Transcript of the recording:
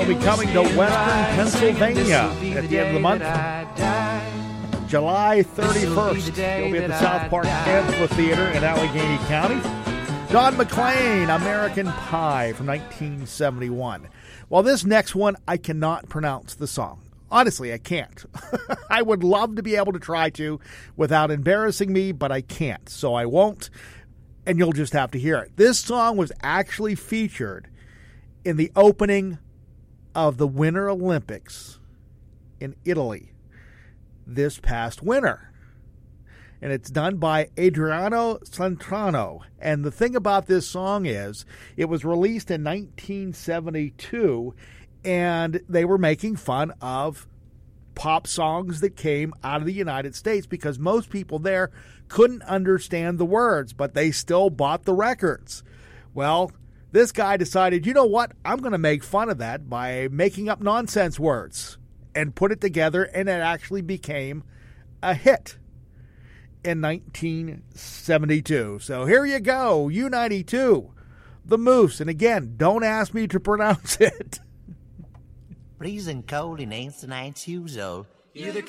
They'll be coming to Western Pennsylvania at the end of the month. July 31st, they'll be at the South Park Amphitheater in Allegheny County. Don McLean, American Pie from 1971. Well, this next one, I cannot pronounce the song. Honestly, I can't. I would love to be able to try to without embarrassing me, but I can't, so I won't, and you'll just have to hear it. This song was actually featured in the opening of the Winter Olympics in Italy this past winter. And it's done by Adriano Celentano. And the thing about this song is it was released in 1972, and they were making fun of pop songs that came out of the United States because most people there couldn't understand the words, but they still bought the records. Well, this guy decided, you know what? I'm going to make fun of that by making up nonsense words and put it together, and it actually became a hit in 1972. So here you go, U92, The Moose. And again, don't ask me to pronounce it. Freezing cold in ancient Uzo. You're the